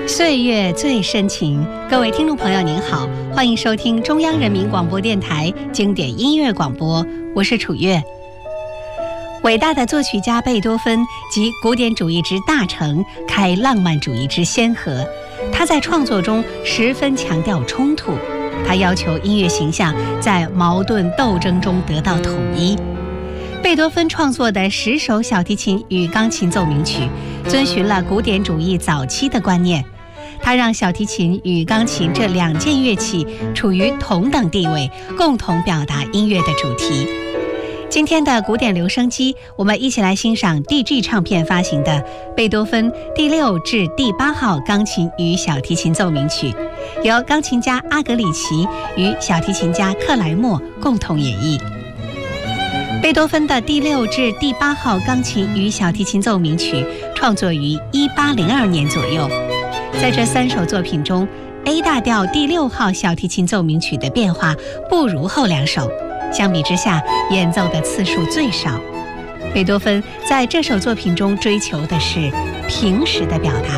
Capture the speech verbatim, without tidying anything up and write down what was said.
岁月最深情，各位听众朋友您好，欢迎收听中央人民广播电台经典音乐广播，我是楚月。伟大的作曲家贝多芬集古典主义之大成，开浪漫主义之先河。他在创作中十分强调冲突，他要求音乐形象在矛盾斗争中得到统一。贝多芬创作的十首小提琴与钢琴奏鸣曲，遵循了古典主义早期的观念。他让小提琴与钢琴这两件乐器处于同等地位，共同表达音乐的主题。今天的古典留声机，我们一起来欣赏 D G 唱片发行的贝多芬第六至第八号钢琴与小提琴奏鸣曲，由钢琴家阿格里奇与小提琴家克莱默共同演绎。贝多芬的第六至第八号钢琴与小提琴奏鸣曲创作于一八零二年左右。在这三首作品中， A 大调第六号小提琴奏鸣曲的变化不如后两首，相比之下演奏的次数最少。贝多芬在这首作品中追求的是平实的表达，